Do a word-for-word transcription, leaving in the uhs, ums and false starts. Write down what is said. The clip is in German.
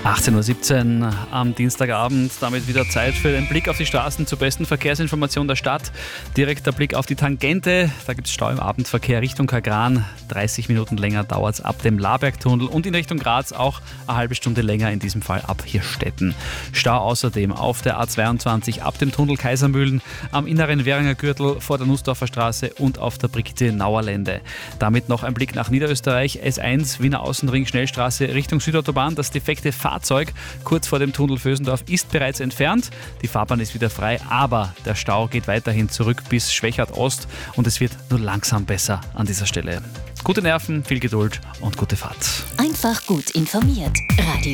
achtzehn Uhr siebzehn am Dienstagabend, damit wieder Zeit für den Blick auf die Straßen zur besten Verkehrsinformation der Stadt. Direkt der Blick auf die Tangente, da gibt es Stau im Abendverkehr Richtung Kagran. dreißig Minuten länger dauert es ab dem Labergtunnel und in Richtung Graz auch eine halbe Stunde länger, in diesem Fall ab Hirstetten. Stau außerdem auf der A zweiundzwanzig ab dem Tunnel Kaisermühlen, am inneren Währinger Gürtel vor der Nussdorfer Straße und auf der Brigitte-Nauer-Lände. Damit noch ein Blick nach Niederösterreich, S eins Wiener Außenring Schnellstraße Richtung Südautobahn. Das defekte Fahrzeug kurz vor dem Tunnel Vösendorf ist bereits entfernt. Die Fahrbahn ist wieder frei, aber der Stau geht weiterhin zurück bis Schwechat Ost und es wird nur langsam besser an dieser Stelle. Gute Nerven, viel Geduld und gute Fahrt. Einfach gut informiert. Radio